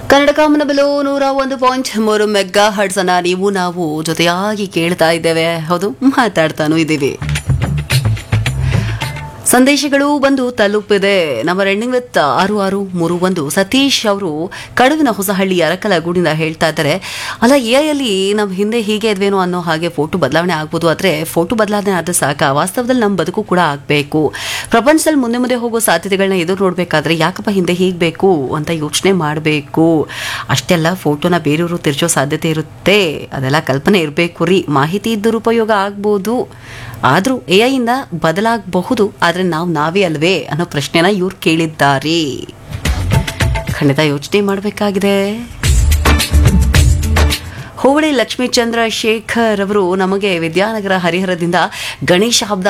Kannada ಕಾಮನಬಿಲು 101.3 mega hertz ಅನ್ನ ನಾವು ಜೊತೆಯಾಗಿ ಕೇಳ್ತಾ ಇದ್ದೇವೆ. ಹೌದು, ಮಾತಾಡ್ತಾನೂ ಇದ್ದೀವಿ. ಸಂದೇಶಗಳು ಬಂದು ತಲುಪಿದೆ. ನಮ್ಮ ಎಂಡಿಂಗ್ ವಿತ್ 6631 ಸತೀಶ್ ಅವರು ಕಡುವಿನ ಹೊಸಹಳ್ಳಿ ಅರಕಲಗೂಡಿಂದ ಹೇಳ್ತಾ ಇದ್ದಾರೆ, ಅಲ್ಲ ಎಲ್ಲಿ ನಮ್ಮ ಹಿಂದೆ ಹೀಗೆ ಇದ್ವೇನೋ ಅನ್ನೋ ಹಾಗೆ ಫೋಟೋ ಬದಲಾವಣೆ ಆಗ್ಬೋದು, ಆದರೆ ಫೋಟೋ ಬದಲಾವಣೆ ಆದ್ರೆ ಸಾಕ, ವಾಸ್ತವದಲ್ಲಿ ನಮ್ಮ ಬದುಕು ಕೂಡ ಆಗಬೇಕು. ಪ್ರಪಂಚದಲ್ಲಿ ಮುಂದೆ ಮುಂದೆ ಹೋಗೋ ಸಾಧ್ಯತೆಗಳನ್ನ ಎದುರು ನೋಡಬೇಕಾದ್ರೆ ಯಾಕಪ್ಪ ಹಿಂದೆ ಹೀಗೆ ಬೇಕು ಅಂತ ಯೋಚನೆ ಮಾಡಬೇಕು. ಅಷ್ಟೆಲ್ಲ ಫೋಟೋನ ಬೇರೆಯವರು ತಿರ್ಚೋ ಸಾಧ್ಯತೆ ಇರುತ್ತೆ, ಅದೆಲ್ಲ ಕಲ್ಪನೆ ಇರಬೇಕು ರೀ. ಮಾಹಿತಿ ದುರುಪಯೋಗ ಆಗ್ಬೋದು, ಆದರೂ ಎಐ ಇಂದ ಬದಲಾಗಬಹುದು, ಆದರೆ ನಾವೇ ಅಲ್ವೇ ಅನ್ನೋ ಪ್ರಶ್ನೆನ ಇವ್ರು ಕೇಳಿದ್ದಾರೆ. ಖಂಡಿತ ಯೋಚನೆ ಮಾಡಬೇಕಾಗಿದೆ. ಹೋಬಳಿ ಲಕ್ಷ್ಮೀ ಚಂದ್ರಶೇಖರ್ ಅವರು ನಮಗೆ ವಿದ್ಯಾನಗರ ಹರಿಹರದಿಂದ ಗಣೇಶ ಹಬ್ಬದ